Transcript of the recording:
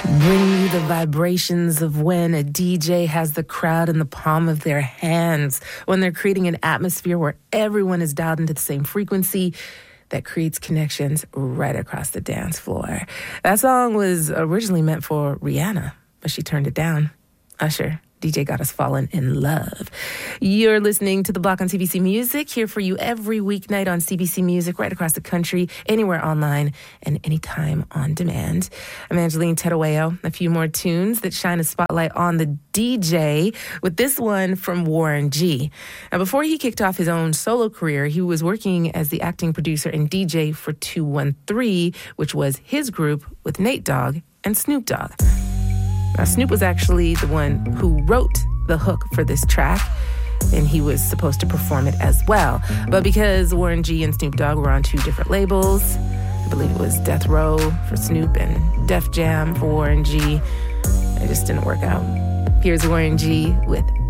Bring you the vibrations of when a DJ has the crowd in the palm of their hands, when they're creating an atmosphere where everyone is dialed into the same frequency that creates connections right across the dance floor. That song was originally meant for Rihanna, but she turned it down. Usher, DJ Got Us Falling in Love. You're listening to The Block on CBC Music, here for you every weeknight on CBC Music, right across the country, anywhere online, and anytime on demand. I'm Angeline Terueo. A few more tunes that shine a spotlight on the DJ, with this one from Warren G. Now, before he kicked off his own solo career, he was working as the acting producer and DJ for 213, which was his group with Nate Dogg and Snoop Dogg. Now, Snoop was actually the one who wrote the hook for this track, and he was supposed to perform it as well. But because Warren G and Snoop Dogg were on two different labels, I believe it was Death Row for Snoop and Def Jam for Warren G, it just didn't work out. Here's Warren G with